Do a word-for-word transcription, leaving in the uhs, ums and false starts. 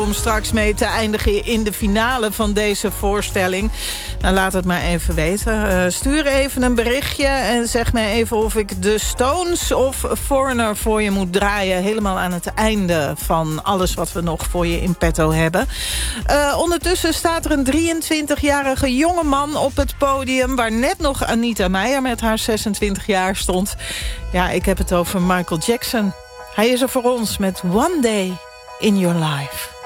om straks mee te eindigen in de finale van deze voorstelling. Nou, laat het maar even weten. Uh, stuur even een berichtje en zeg mij even of ik de Stones of Foreigner voor je moet draaien. Helemaal aan het einde van alles wat we nog voor je in petto hebben. Uh, ondertussen staat er een drieëntwintigjarige jongeman op het podium, waar net nog Anita Meijer met haar zesentwintig jaar stond. Ja, ik heb het over Michael Jackson. Hij is er voor ons met One Day in Your Life.